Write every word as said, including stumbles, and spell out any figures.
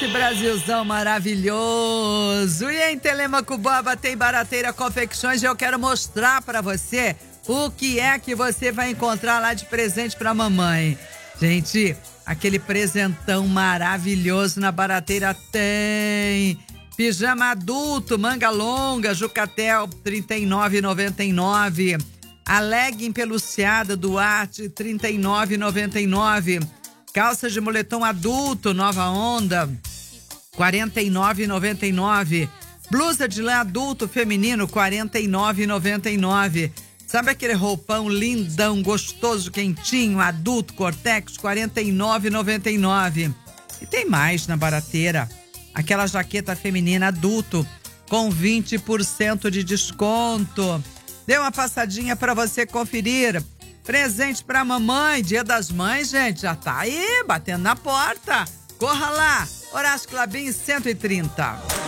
esse Brasilzão maravilhoso. E em Telêmaco Borba tem Barateira Confecções e eu quero mostrar pra você o que é que você vai encontrar lá de presente pra mamãe. Gente, aquele presentão maravilhoso na Barateira tem pijama adulto, manga longa, Jucatel, trinta e nove reais e noventa e nove centavos. A legging peluciada Duarte, trinta e nove reais e noventa e nove centavos. Calça de moletom adulto, Nova Onda, quarenta e nove reais e noventa e nove centavos. Blusa de lã adulto feminino, quarenta e nove reais e noventa e nove centavos. Sabe aquele roupão lindão, gostoso, quentinho, adulto, Cortex, quarenta e nove reais e noventa e nove centavos. E tem mais na Barateira. Aquela jaqueta feminina adulto com vinte por cento de desconto. Dê uma passadinha para você conferir. Presente pra mamãe, Dia das Mães, gente, já tá aí, batendo na porta. Corra lá, Horácio Clabin cento e trinta.